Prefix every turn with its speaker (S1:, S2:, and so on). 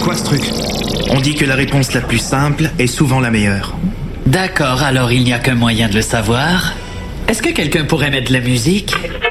S1: quoi ce truc? On dit que la réponse la plus simple est souvent la meilleure.
S2: D'accord, alors il n'y a qu'un moyen de le savoir. Est-ce que quelqu'un pourrait mettre de la musique?